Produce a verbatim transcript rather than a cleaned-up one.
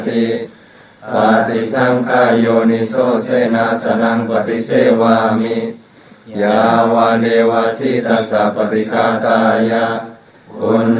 ติปฏิสังขายโยนิโสเสนาสนังปฏิเสวามิยาวาเดวาสิตัสสะปฏิฆาตายะคุณ